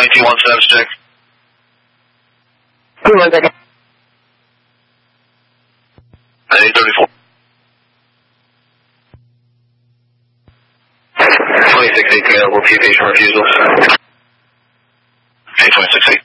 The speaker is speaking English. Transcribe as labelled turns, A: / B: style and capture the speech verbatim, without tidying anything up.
A: nineteen one status check.
B: Give me one second.
A: eight thirty-four. twenty-six eight available, T P H refusals. eight twenty-six eight.